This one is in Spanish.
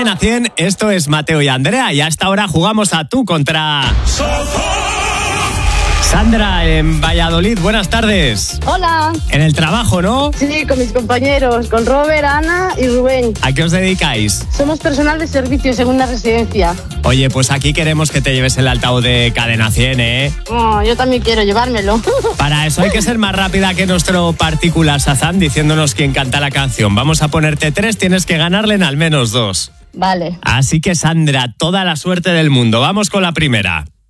Cadena 100, esto es Mateo y Andrea y a esta hora jugamos a tú contra... Sandra, en Valladolid, buenas tardes. Hola. En el trabajo, ¿no? Sí, con mis compañeros, con Robert, Ana y Rubén. ¿A qué os dedicáis? Somos personal de servicios en una residencia. Oye, pues aquí queremos que te lleves el altavoz de Cadena 100, ¿eh? Oh, yo también quiero llevármelo. Para eso hay que ser más rápida que nuestro particular Shazam diciéndonos quién canta la canción. Vamos a ponerte 3, tienes que ganarle en al menos 2. Vale. Así que, Sandra, toda la suerte del mundo. Vamos con la primera.